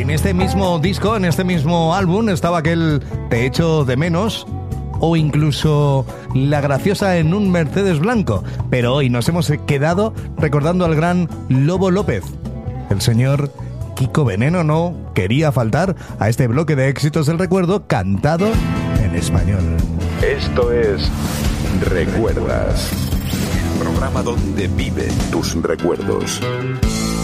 En este mismo disco, en este mismo álbum, estaba aquel Te echo de menos, o incluso La graciosa en un Mercedes blanco. Pero hoy nos hemos quedado recordando al gran Lobo López. El señor Kiko Veneno no quería faltar a este bloque de éxitos del recuerdo cantado en español. Esto es Recuerdas, el programa donde viven tus recuerdos.